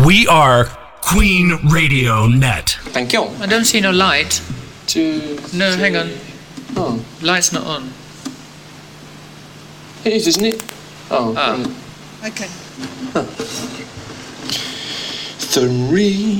We are Queen Radio Net. Thank you. I don't see no light. No, hang on. Oh, Light's not on. it is, isn't it? Oh. Ah. Okay. 3